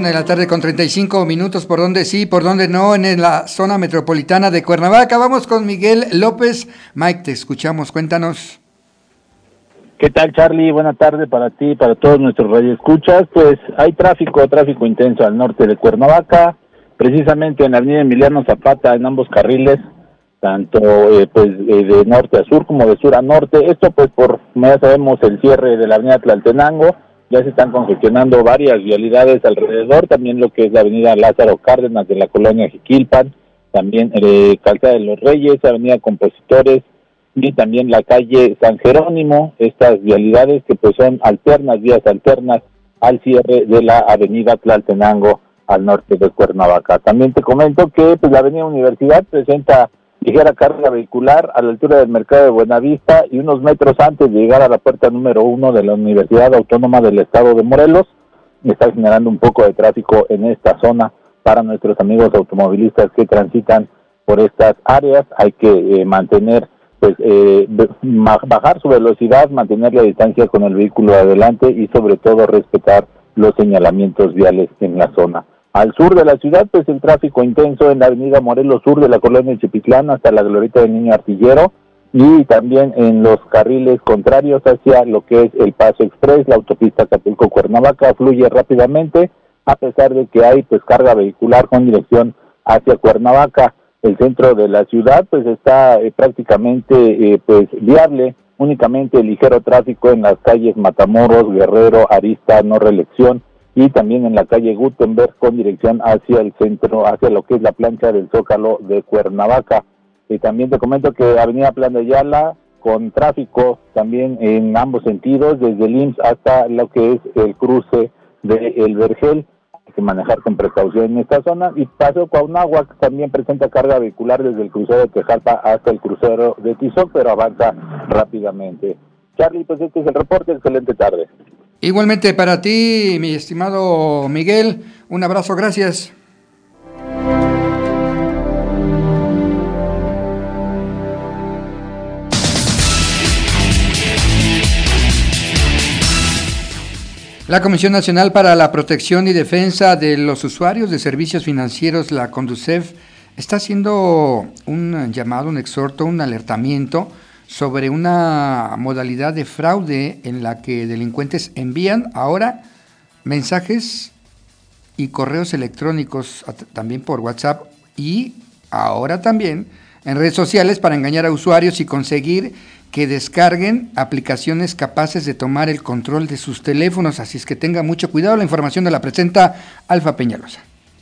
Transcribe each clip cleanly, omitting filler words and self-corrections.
de la tarde con 35 minutos, por donde sí, por donde no, en la zona metropolitana de Cuernavaca. Vamos con Miguel López. Mike, te escuchamos, cuéntanos. ¿Qué tal, Charlie? Buena tarde para ti y para todos nuestros radioescuchas. Pues hay tráfico intenso al norte de Cuernavaca, precisamente en la avenida Emiliano Zapata, en ambos carriles, tanto de norte a sur como de sur a norte. Esto pues como ya sabemos, el cierre de la avenida Tlaltenango. Ya se están congestionando varias vialidades alrededor, también lo que es la avenida Lázaro Cárdenas de la colonia Jiquilpan, también Calzada de los Reyes, avenida Compositores y también la calle San Jerónimo, estas vialidades que pues son vías alternas al cierre de la avenida Tlaltenango al norte de Cuernavaca. También te comento que pues la avenida Universidad presenta ligera carga vehicular a la altura del mercado de Buenavista y unos metros antes de llegar a la puerta número 1 de la Universidad Autónoma del Estado de Morelos. Está generando un poco de tráfico en esta zona para nuestros amigos automovilistas que transitan por estas áreas. Hay que bajar su velocidad, mantener la distancia con el vehículo de adelante y sobre todo respetar los señalamientos viales en la zona. Al sur de la ciudad, pues el tráfico intenso en la avenida Morelos Sur de la colonia Chipitlán hasta la glorieta del Niño Artillero y también en los carriles contrarios hacia lo que es el Paso Express, la autopista Acapulco-Cuernavaca fluye rápidamente a pesar de que hay pues carga vehicular con dirección hacia Cuernavaca. El centro de la ciudad pues está prácticamente viable, únicamente ligero tráfico en las calles Matamoros, Guerrero, Arista, No Reelección, y también en la calle Gutenberg con dirección hacia el centro, hacia lo que es la plancha del Zócalo de Cuernavaca. Y también te comento que avenida Plan de Ayala con tráfico también en ambos sentidos, desde el IMSS hasta lo que es el cruce de El Vergel. Hay que manejar con precaución en esta zona. Y Paseo Cuauhnáhuac también presenta carga vehicular desde el crucero de Tejalpa hasta el crucero de Tizoc, pero avanza rápidamente. Charlie, pues este es el reporte. Excelente tarde. Igualmente para ti, mi estimado Miguel, un abrazo, gracias. La Comisión Nacional para la Protección y Defensa de los Usuarios de Servicios Financieros, la CONDUCEF, está haciendo un llamado, un exhorto, un alertamiento sobre una modalidad de fraude en la que delincuentes envían ahora mensajes y correos electrónicos también por WhatsApp y ahora también en redes sociales para engañar a usuarios y conseguir que descarguen aplicaciones capaces de tomar el control de sus teléfonos. Así es que tenga mucho cuidado. La información la presenta Alfa Peñalosa.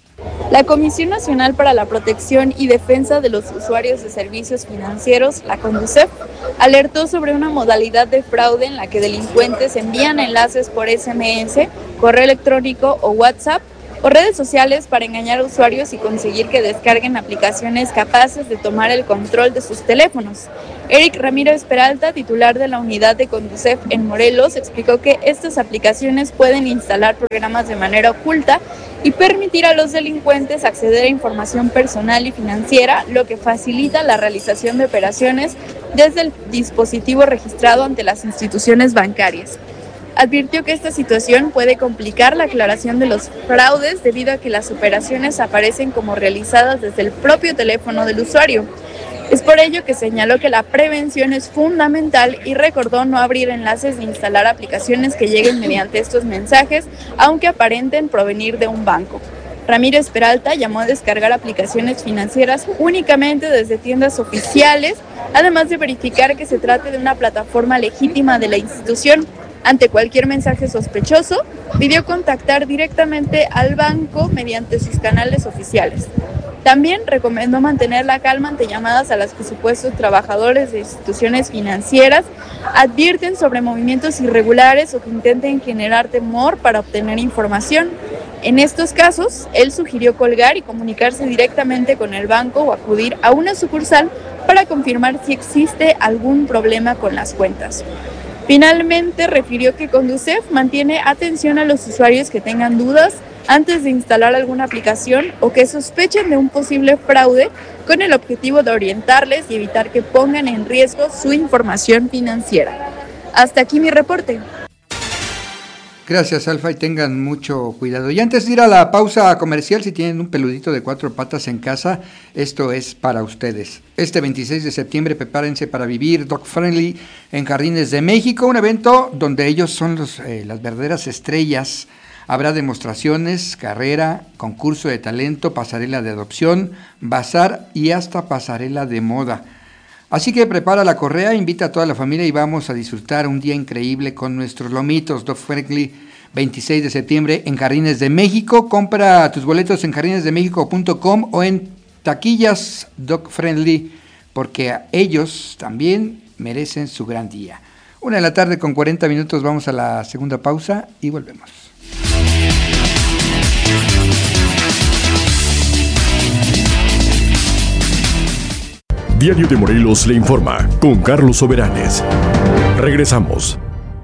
La Comisión Nacional para la Protección y Defensa de los Usuarios de Servicios Financieros, la CONDUCEF, alertó sobre una modalidad de fraude en la que delincuentes envían enlaces por SMS, correo electrónico o WhatsApp o redes sociales para engañar a usuarios y conseguir que descarguen aplicaciones capaces de tomar el control de sus teléfonos. Eric Ramírez Peralta, titular de la unidad de CONDUCEF en Morelos, explicó que estas aplicaciones pueden instalar programas de manera oculta y permitir a los delincuentes acceder a información personal y financiera, lo que facilita la realización de operaciones desde el dispositivo registrado ante las instituciones bancarias. Advirtió que esta situación puede complicar la aclaración de los fraudes debido a que las operaciones aparecen como realizadas desde el propio teléfono del usuario. Es por ello que señaló que la prevención es fundamental y recordó no abrir enlaces ni instalar aplicaciones que lleguen mediante estos mensajes, aunque aparenten provenir de un banco. Ramírez Peralta llamó a descargar aplicaciones financieras únicamente desde tiendas oficiales, además de verificar que se trate de una plataforma legítima de la institución. Ante cualquier mensaje sospechoso, pidió contactar directamente al banco mediante sus canales oficiales. También recomendó mantener la calma ante llamadas a las que supuestos trabajadores de instituciones financieras advierten sobre movimientos irregulares o que intenten generar temor para obtener información. En estos casos, él sugirió colgar y comunicarse directamente con el banco o acudir a una sucursal para confirmar si existe algún problema con las cuentas. Finalmente, refirió que CONDUCEF mantiene atención a los usuarios que tengan dudas antes de instalar alguna aplicación o que sospechen de un posible fraude con el objetivo de orientarles y evitar que pongan en riesgo su información financiera. Hasta aquí mi reporte. Gracias, Alfa, y tengan mucho cuidado. Y antes de ir a la pausa comercial, si tienen un peludito de 4 patas en casa, esto es para ustedes. Este 26 de septiembre, prepárense para vivir Dog Friendly en Jardines de México, un evento donde ellos son las verdaderas estrellas. Habrá demostraciones, carrera, concurso de talento, pasarela de adopción, bazar y hasta pasarela de moda. Así que prepara la correa, invita a toda la familia y vamos a disfrutar un día increíble con nuestros lomitos Dog Friendly, 26 de septiembre en Jardines de México. Compra tus boletos en jardinesdemexico.com o en taquillas Dog Friendly, porque ellos también merecen su gran día. 1:40 p.m, vamos a la segunda pausa y volvemos. Diario de Morelos le informa con Carlos Soberanes. Regresamos.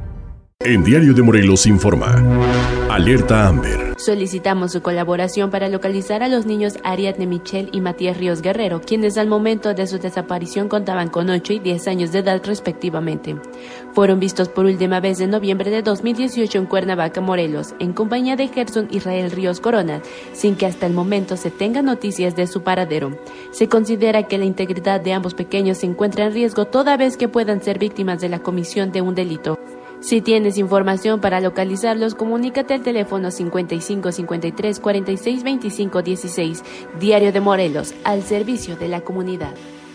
En Diario de Morelos informa. Alerta Amber. Solicitamos su colaboración para localizar a los niños Ariadne Michelle y Matías Ríos Guerrero, quienes al momento de su desaparición contaban con 8 y 10 años de edad respectivamente. Fueron vistos por última vez en noviembre de 2018 en Cuernavaca, Morelos, en compañía de Gerson Israel Ríos Corona, sin que hasta el momento se tenga noticias de su paradero. Se considera que la integridad de ambos pequeños se encuentra en riesgo toda vez que puedan ser víctimas de la comisión de un delito. Si tienes información para localizarlos, comunícate al teléfono 55 53 46 25 16. Diario de Morelos, al servicio de la comunidad.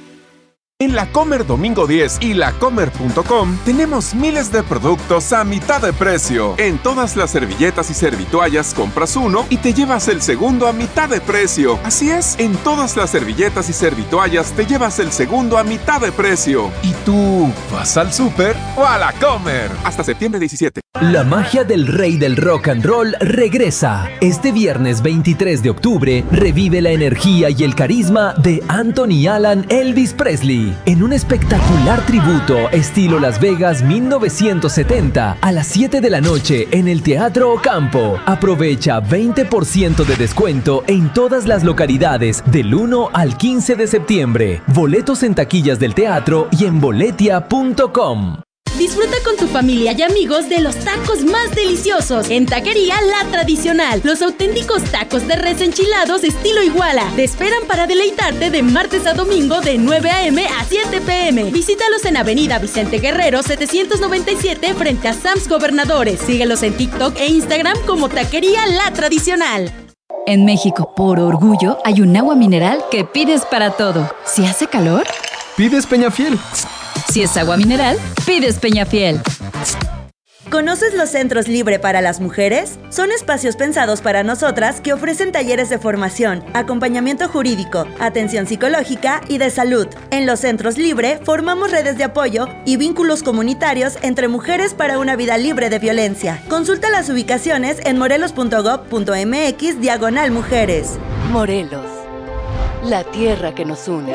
En La Comer Domingo 10 y lacomer.com tenemos miles de productos a mitad de precio. En todas las servilletas y servitoallas compras uno y te llevas el segundo a mitad de precio. Así es, en todas las servilletas y servitoallas te llevas el segundo a mitad de precio. ¿Y tú vas al súper o a La Comer? Hasta septiembre 17. La magia del rey del rock and roll regresa. Este viernes 23 de octubre revive la energía y el carisma de Anthony Alan Elvis Presley en un espectacular tributo estilo Las Vegas 1970 a las 7 de la noche en el Teatro Ocampo. Aprovecha 20% de descuento en todas las localidades del 1 al 15 de septiembre. Boletos en taquillas del teatro y en boletia.com. Disfruta con tu familia y amigos de los tacos más deliciosos en Taquería La Tradicional. Los auténticos tacos de res enchilados estilo Iguala te esperan para deleitarte de martes a domingo de 9 a.m. a 7 p.m. Visítalos en Avenida Vicente Guerrero 797 frente a Sam's Gobernadores. Síguelos en TikTok e Instagram como Taquería La Tradicional. En México, por orgullo, hay un agua mineral que pides para todo. Si hace calor, pides Peñafiel. Si es agua mineral, pides Peñafiel. ¿Conoces los Centros Libre para las mujeres? Son espacios pensados para nosotras que ofrecen talleres de formación, acompañamiento jurídico, atención psicológica y de salud. En los Centros Libre formamos redes de apoyo y vínculos comunitarios entre mujeres para una vida libre de violencia. Consulta las ubicaciones en morelos.gov.mx/mujeres. Morelos, la tierra que nos une.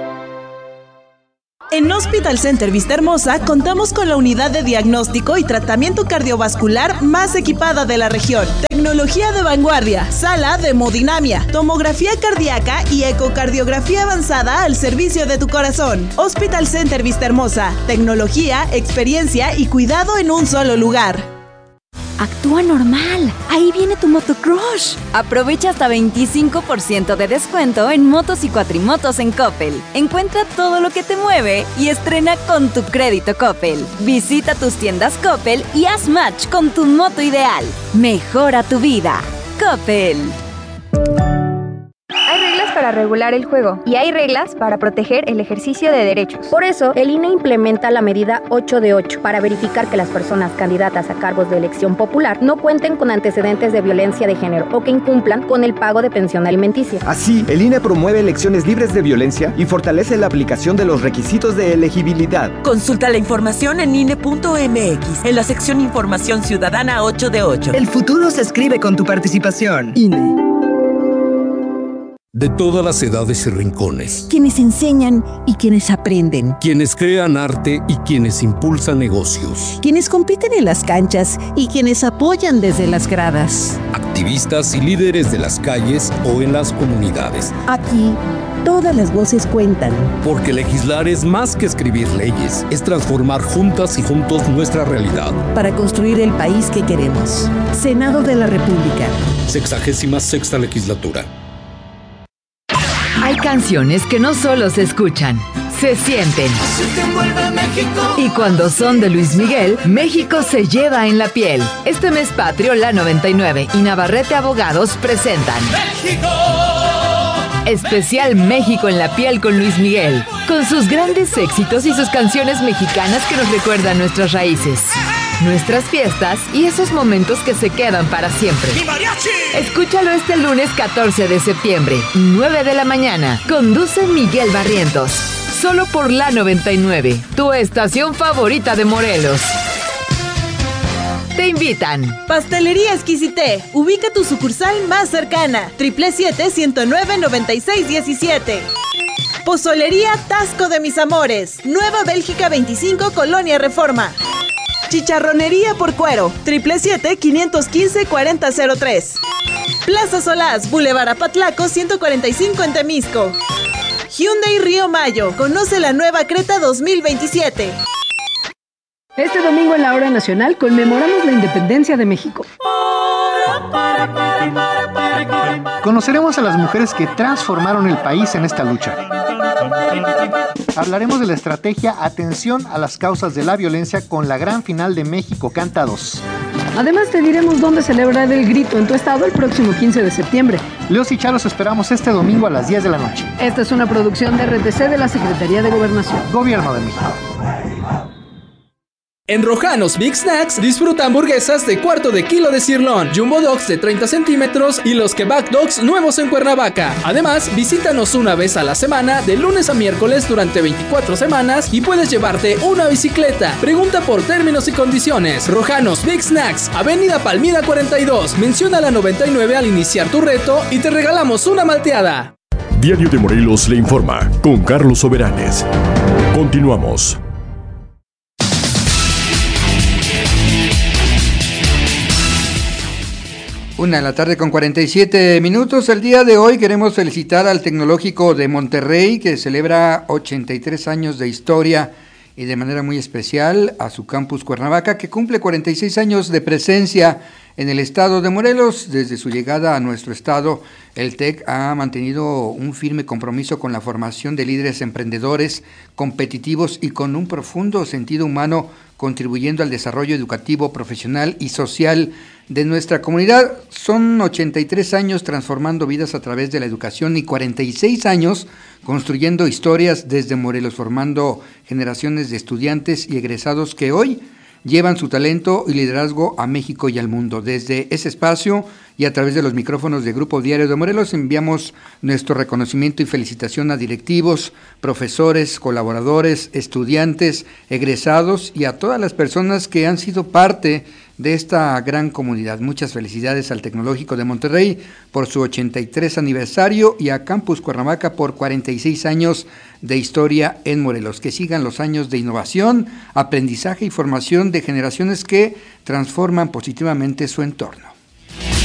En Hospital Center Vista Hermosa contamos con la unidad de diagnóstico y tratamiento cardiovascular más equipada de la región. Tecnología de vanguardia, sala de hemodinamia, tomografía cardíaca y ecocardiografía avanzada al servicio de tu corazón. Hospital Center Vista Hermosa, tecnología, experiencia y cuidado en un solo lugar. Actúa normal. Ahí viene tu motocrush. Aprovecha hasta 25% de descuento en motos y cuatrimotos en Coppel. Encuentra todo lo que te mueve y estrena con tu crédito Coppel. Visita tus tiendas Coppel y haz match con tu moto ideal. Mejora tu vida. Coppel. Hay reglas para regular el juego y hay reglas para proteger el ejercicio de derechos. Por eso, el INE implementa la medida 8 de 8 para verificar que las personas candidatas a cargos de elección popular no cuenten con antecedentes de violencia de género o que incumplan con el pago de pensión alimenticia. Así, el INE promueve elecciones libres de violencia y fortalece la aplicación de los requisitos de elegibilidad. Consulta la información en INE.mx, en la sección Información Ciudadana 8 de 8. El futuro se escribe con tu participación. INE. de todas las edades y rincones. Quienes enseñan y quienes aprenden. Quienes crean arte y quienes impulsan negocios. Quienes compiten en las canchas y quienes apoyan desde las gradas. Activistas y líderes de las calles o en las comunidades. Aquí, todas las voces cuentan. Porque legislar es más que escribir leyes, es transformar juntas y juntos nuestra realidad. Para construir el país que queremos. Senado de la República. 66ª legislatura. Hay canciones que no solo se escuchan, se sienten. Y cuando son de Luis Miguel, México se lleva en la piel. Este mes patrio, La 99 y Navarrete Abogados presentan ¡México! Especial México en la piel con Luis Miguel, con sus grandes éxitos y sus canciones mexicanas que nos recuerdan nuestras raíces, nuestras fiestas y esos momentos que se quedan para siempre. Escúchalo este lunes 14 de septiembre, 9 de la mañana. Conduce Miguel Barrientos. Solo por La 99, tu estación favorita de Morelos. Te invitan. Pastelería Exquisité. Ubica tu sucursal más cercana. 777-109-9617. Pozolería Tasco de Mis Amores. Nueva Bélgica 25, Colonia Reforma. Chicharronería por Cuero. 777-515-4003. Plaza Solás, Boulevard Apatlaco 145 en Temisco. Hyundai Río Mayo. Conoce la nueva Creta 2027. Este domingo en la Hora Nacional conmemoramos la independencia de México. Conoceremos a las mujeres que transformaron el país en esta lucha. Hablaremos de la estrategia Atención a las causas de la violencia con la gran final de México Canta 2. Además te diremos dónde celebrar el grito en tu estado el próximo 15 de septiembre. Leos y Charos esperamos este domingo a las 10 de la noche. Esta es una producción de RTC de la Secretaría de Gobernación. Gobierno de México. En Rojanos Big Snacks disfruta hamburguesas de cuarto de kilo de sirloin, Jumbo Dogs de 30 centímetros y los Kebab Dogs nuevos en Cuernavaca. Además, visítanos una vez a la semana, de lunes a miércoles durante 24 semanas y puedes llevarte una bicicleta. Pregunta por términos y condiciones. Rojanos Big Snacks, Avenida Palmira 42. Menciona la 99 al iniciar tu reto y te regalamos una malteada. Diario de Morelos le informa con Carlos Soberanes. Continuamos. 1:47 p.m. El día de hoy queremos felicitar al Tecnológico de Monterrey, que celebra 83 años de historia, y de manera muy especial a su campus Cuernavaca, que cumple 46 años de presencia en el estado de Morelos. Desde su llegada a nuestro estado, el TEC ha mantenido un firme compromiso con la formación de líderes emprendedores, competitivos y con un profundo sentido humano, contribuyendo al desarrollo educativo, profesional y social de nuestra comunidad. Son 83 años transformando vidas a través de la educación y 46 años construyendo historias desde Morelos, formando generaciones de estudiantes y egresados que hoy llevan su talento y liderazgo a México y al mundo. Desde ese espacio y a través de los micrófonos de Grupo Diario de Morelos enviamos nuestro reconocimiento y felicitación a directivos, profesores, colaboradores, estudiantes, egresados y a todas las personas que han sido parte de esta gran comunidad. Muchas felicidades al Tecnológico de Monterrey por su 83 aniversario y a Campus Cuernavaca por 46 años de historia en Morelos. Que sigan los años de innovación, aprendizaje y formación de generaciones que transforman positivamente su entorno.